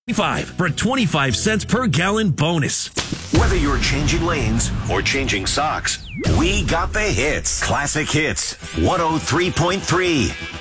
5 for a 25 cents per gallon bonus. Whether you're changing lanes or changing socks, we got the hits. Classic Hits 103.3.